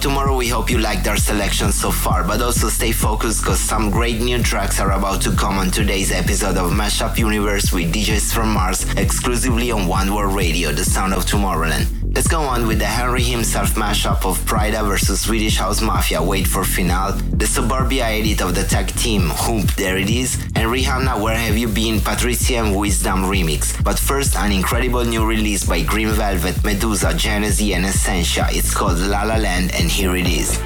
Tomorrow, we hope you liked our selection so far, but also stay focused because some great new tracks are about to come on today's episode of Mashup Universe with DJs from Mars, exclusively on One World Radio, the sound of Tomorrowland. Let's go on with the Henry himself mashup of Prida vs Swedish House Mafia, Wait for Final, the Suburbia edit of the tag team, Hoop, There It Is, and Rihanna, Where Have You Been, Patricia and Wisdom remix. But first, an incredible new release by Green Velvet, Medusa, Genesee and Essentia. It's called La La Land, and here it is.